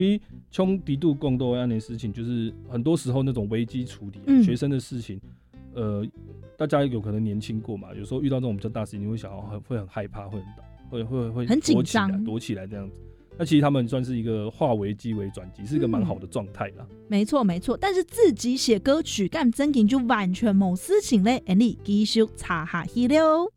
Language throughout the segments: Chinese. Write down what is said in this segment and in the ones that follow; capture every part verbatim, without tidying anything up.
因为冲敌度更多样的事情，就是很多时候那种危机处理、啊嗯、 学生的事情，呃，大家有可能年轻过嘛，有时候遇到这种比较大事情，你会想要很会很害怕，会很会会会很紧张， 躲起来这样子。那其实他们算是一个化危机为转机，是一个蛮好的状态啦。 没错没错，但是自己写歌曲，干真紧就完全冇事情咧，而你继续查下去了。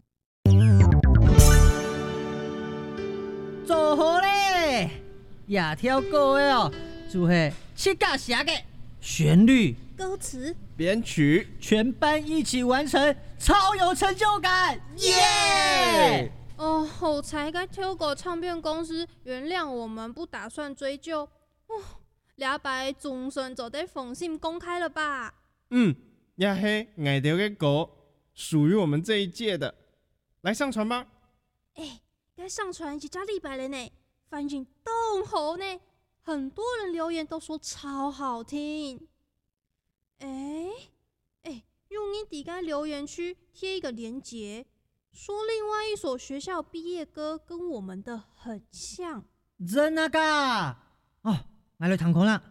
做好咧，亚条歌的哦，就是七甲写的旋律、 歌词、 编曲， 全班一起完成，超有成就感，耶！ 哦，我才该跳过唱片公司原谅我们，不打算追究。哦，两百总算就得封信公开了吧？ 嗯，也是爱掉的歌，属于我们这一届的，来上传吧。 哎，该上传几家礼拜了呢，反应都好呢，很多人留言都说超好听。哎哎，用你底该留言区贴一个连结。说另外一所学校毕业歌跟我们的很像， 真的噶？哦，我来弹空啦。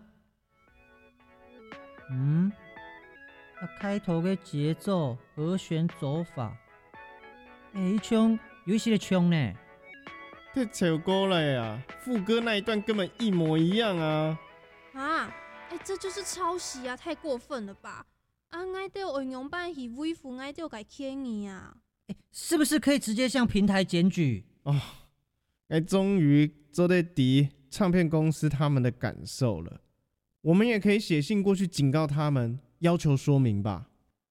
嗯，那开头的节奏、和弦走法，哎、欸，唱有一些的唱呢。 太巧歌了呀！副歌那一段根本一模一样啊！ 啊，哎、欸，这就是抄袭啊！太过分了吧？啊，爱到运用版是维护爱到改欠你啊！ 欸、是不是可以直接向平台检举？ 哦，哎，终于做得敌唱片公司他们的感受了。我们也可以写信过去警告他们，要求说明吧。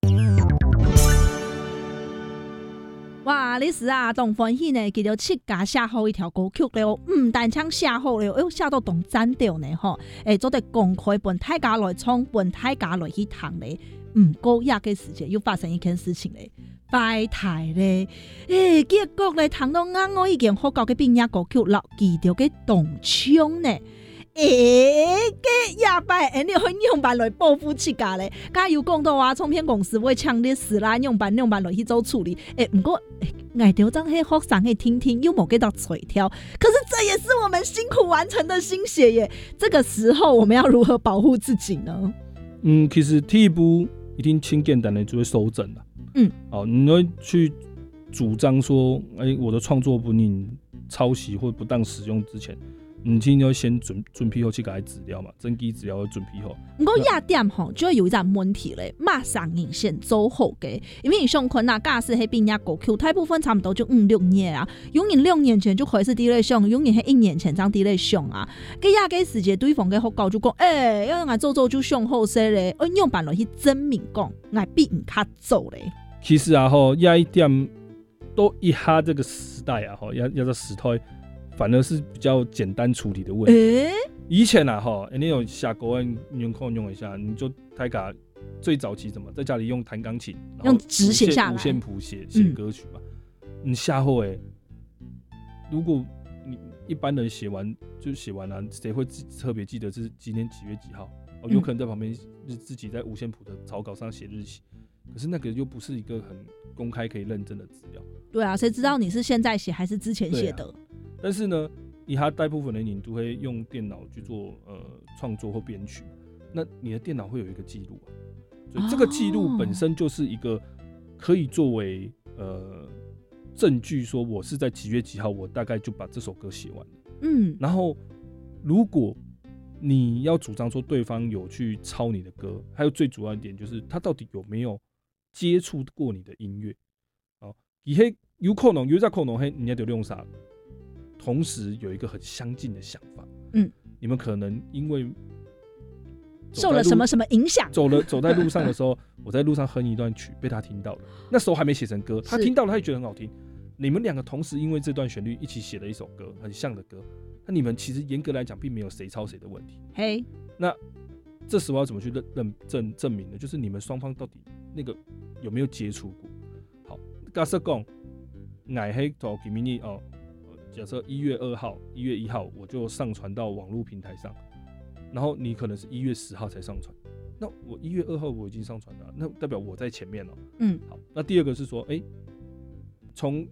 哇，你是啊，同欢喜呢，记得七家写好一条歌曲了，唔但唱写好了，哎，写到动赞掉呢吼，哎，做得公开本大家来唱，本大家来去谈咧。唔过亚嘅时间又发生一件事情咧。拜台咧，诶、欸，结果咧，谈到啱我已經學教嘅邊一歌曲落記到嘅動唱呢，诶、欸，嘅廿八人你去用版來報復七家咧，加要講到話唱片公司會搶啲事啦，用版用版來去做處理，誒、欸，唔過愛條真係學生嘅聽聽又冇給到垂跳，可是這也是我們辛苦完成的心血耶，這個時候我們要如何保護自己呢？ 嗯，其實第一步一定輕簡單的就會收整啦。 嗯， 好，你会去主張說，哎、欸，我的創作不你抄襲或不當使用之前，你今天要先準準備好去改資料嘛，真機資料要準備好。 不過亞點吼，就會有一陣問題咧，馬上影先做好嘅，因為上困啊，假使係邊一個 Q， 大部分差唔多就五六年啊，有人兩年前就開始啲咧上，有人係一年前將啲咧上啊，嘅亞嘅時節對方嘅學校就講，誒、欸，要我做做就上好些咧，我用辦落去證明講，我比唔卡做咧。 其實啊，吼，亞一點都一下這個時代啊，吼，要要個時代，反而是比較簡單處理的問題。 欸、 以前啊，吼，你有下國外用空用一下，你就太嘎最早期怎麼在家裡用彈鋼琴， 用紙寫下來， 五線譜寫寫歌曲嘛。嗯、你下後哎，如果你一般人寫完就寫完了，誰會特別記得是今天幾月幾號？哦，有可能在旁邊自己在五線譜的草稿上寫日期。可是那個又不是一個很公開可以認證的資料。 對啊，誰知道你是現在寫還是之前寫的、啊？ 但是呢，以他大部分的人都會用電腦去做呃創作或編曲，那你的電腦會有一個記錄啊，所以這個記錄本身就是一個可以作為呃證據，說我是在幾月幾號，我大概就把這首歌寫完了。 嗯， 然後如果你要主張說對方有去抄你的歌，還有最主要一點就是他到底有沒有接觸過你的音樂，哦，以黑有可能有在可能黑，你要得用啥？同時有一個很相近的想法， 嗯， 你們可能因為受了什麼什麼影響， 走了走在路上的時候，我在路上哼一段曲，被他聽到了，那時候還沒寫成歌，他聽到了，他也覺得很好聽。你們兩個同時因為這段旋律一起寫了一首歌，很像的歌，那你們其實嚴格來講並沒有誰抄誰的問題。 嘿， 那這時候要怎麼去認認證證明呢？就是你們雙方到底那個有沒有接觸過？好，假設講，我喺同吉米尼哦，假設一月二號、一月一號我就上傳到網絡平台上，然後你可能是一月十號才上傳，那我一月二號我已經上傳了，那代表我在前面了。 嗯， 好，那第二個是說，哎、欸，從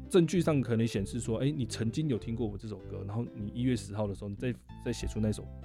证据上可能显示说，哎、你曾经有听过我这首歌，然后你一月十号的时候，你再再写出那首